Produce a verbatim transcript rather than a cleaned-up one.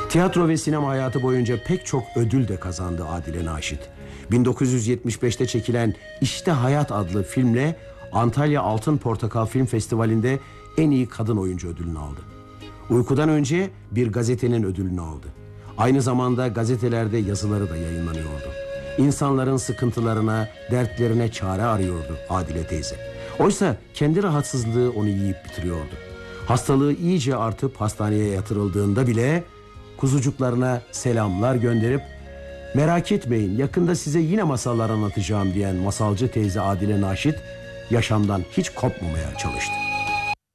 Tiyatro ve sinema hayatı boyunca pek çok ödül de kazandı Adile Naşit. bin dokuz yüz yetmiş beşte çekilen İşte Hayat adlı filmle Antalya Altın Portakal Film Festivali'nde en iyi kadın oyuncu ödülünü aldı. Uykudan önce bir gazetenin ödülünü aldı. Aynı zamanda gazetelerde yazıları da yayınlanıyordu. İnsanların sıkıntılarına, dertlerine çare arıyordu Adile teyze. Oysa kendi rahatsızlığı onu yiyip bitiriyordu. Hastalığı iyice artıp hastaneye yatırıldığında bile kuzucuklarına selamlar gönderip "Merak etmeyin, yakında size yine masallar anlatacağım" diyen masalcı teyze Adile Naşit yaşamdan hiç kopmamaya çalıştı.